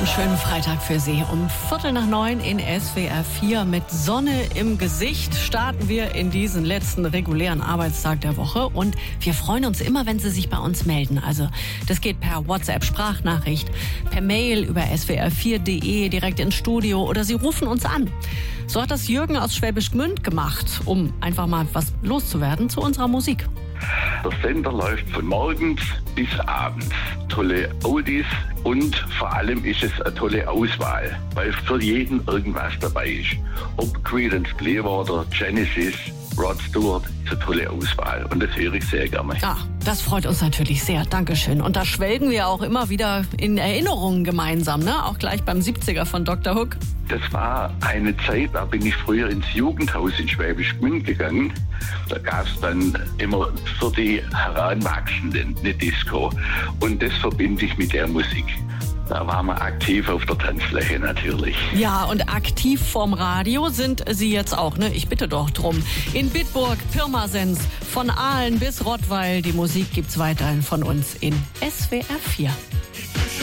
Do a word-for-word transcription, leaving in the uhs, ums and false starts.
einen schönen Freitag für Sie. Um Viertel nach neun in S W R vier mit Sonne im Gesicht starten wir in diesen letzten regulären Arbeitstag der Woche. Und wir freuen uns immer, wenn Sie sich bei uns melden. Also das geht per WhatsApp-Sprachnachricht, per Mail über s w r vier punkt d e direkt ins Studio oder Sie rufen uns an. So hat das Jürgen aus Schwäbisch Gmünd gemacht, um einfach mal was loszuwerden zu unserer Musik. Der Sender läuft von morgens bis abends. Tolle Oldies und vor allem ist es eine tolle Auswahl, weil für jeden irgendwas dabei ist. Ob Creedence Clearwater, Genesis, Rod Stewart, ist eine tolle Auswahl und das höre ich sehr gerne. Ja, das freut uns natürlich sehr. Dankeschön. Und da schwelgen wir auch immer wieder in Erinnerungen gemeinsam, ne? Auch gleich beim siebziger von Doktor Hook. Das war eine Zeit, da bin ich früher ins Jugendhaus in Schwäbisch Gmünd gegangen. Da gab es dann immer für die Heranwachsenden eine Disco. Und das verbinde ich mit der Musik. Da waren wir aktiv auf der Tanzfläche natürlich. Ja, und aktiv vorm Radio sind Sie jetzt auch, ne? Ich bitte doch drum. In Bitburg, Pirmasens, von Aalen bis Rottweil. Die Musik gibt's weiterhin von uns in S W R vier.